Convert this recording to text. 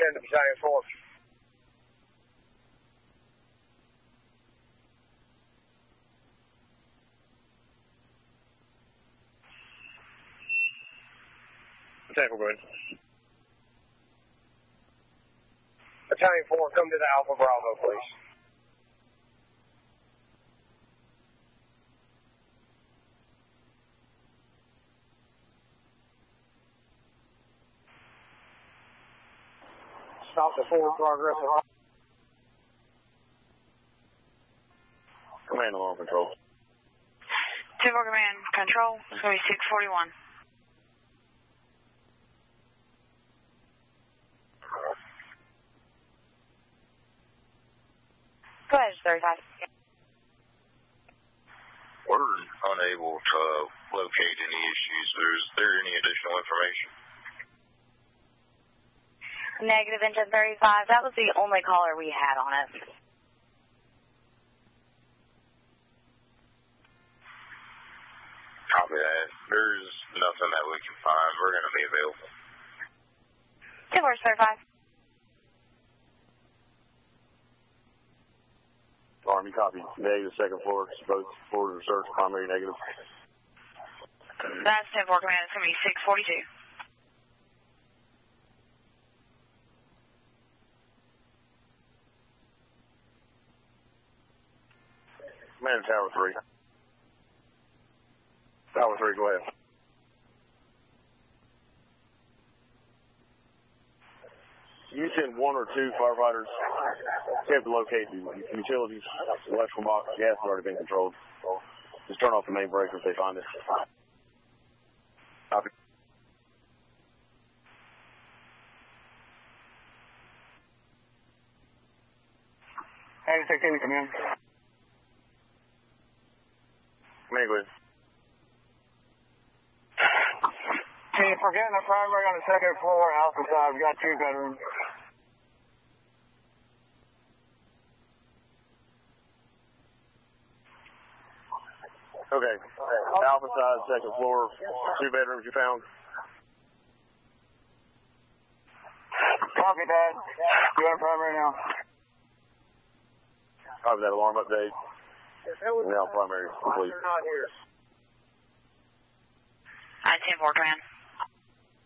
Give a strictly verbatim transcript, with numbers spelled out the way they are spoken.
ten to Battalion four. Battalion four, go ahead. Battalion four, come to the Alpha Bravo, please. Stop the forward progress. Command alarm control. ten four command control, it's going to be six forty-one. Go ahead, thirty-five. We're unable to locate any issues. Is there any additional information? Negative, engine thirty-five. That was the only caller we had on it. Copy that. There's nothing that we can find. We're going to be available. ten four, thirty-five. Army, copy. Negative, second floor. Both floors are search, primary negative. That's ten four command. It's going to be six forty-two. Command Tower three. Tower three, go ahead. You send one or two firefighters. You have to locate the utilities, electrical box, gas has already been controlled. Just turn off the main breaker if they find it. Copy. Hey, sixteen, come in. Command, go ahead. Can you forget the primary on the second floor, Alpha side? We've got two bedrooms. Okay. Alpha side, second floor, two bedrooms you found. Copy that. You on primary now. Copy that alarm update. Now primary complete. I ten four command.